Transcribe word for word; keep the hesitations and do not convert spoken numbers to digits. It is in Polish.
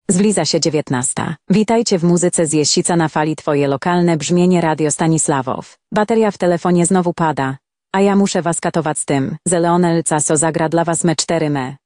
Zbliża się dziewiętnasta. Witajcie w muzyce z Jeszica na fali twoje lokalne brzmienie Radio Stanisławow. Bateria w telefonie znowu pada, a ja muszę was katować z tym, że Leonel Caso zagra dla was me cztery me.